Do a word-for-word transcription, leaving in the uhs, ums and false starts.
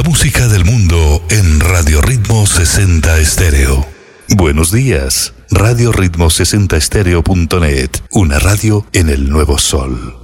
La música del mundo en Radio Ritmo sesenta Estéreo. Buenos días, radio ritmo sesenta estéreo punto net, una radio en el nuevo sol.